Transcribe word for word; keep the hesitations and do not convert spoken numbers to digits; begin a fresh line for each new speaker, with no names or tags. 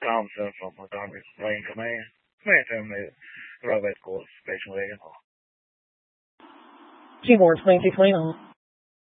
Thompson from Montgomery Marine Command. Command terminated. Robert Court, Station Wagon.
Keyboard, twenty-two twenty-nine.